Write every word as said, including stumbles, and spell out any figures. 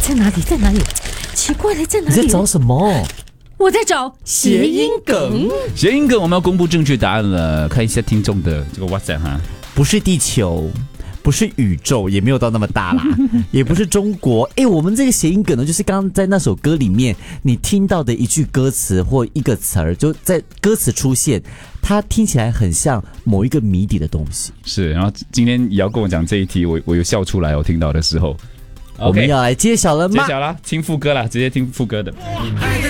在哪里？在哪里？奇怪了，在哪里？ 你在找什么？ 我在找谐音梗。 谐音梗，我们要公布正确答案了，看一下听众的这个 WhatsApp 哈。 不是地球，不是宇宙，也没有到那么大啦，也不是中国。哎，我们这个谐音梗呢，就是刚刚在那首歌里面你听到的一句歌词或一个词儿，就在歌词出现，它听起来很像某一个谜底的东西。 是，然后今天也要跟我讲这一题，我我有笑出来，我听到的时候。 我们要来揭晓了吗？ 揭晓啦，听副歌啦，直接听副歌的。